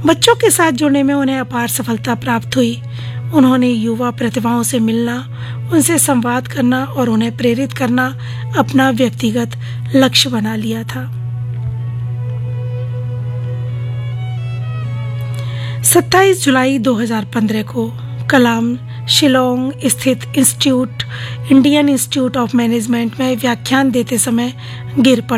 बच्चों के साथ जुड़ने में उन्हें अपार सफलता प्राप्त हुई। उन्होंने युवा प्रतिभाओं से मिलना, उनसे संवाद करना और उन्हें प्रेरित करना अपना व्यक्तिगत लक्ष्य बना लिया था। 27 जुलाई 2015 को कलाम शिलोंग स्थित इंडियन इंस्टीट्यूट ऑफ मैनेजमेंट में व्याख्यान देते समय गिर पड़े।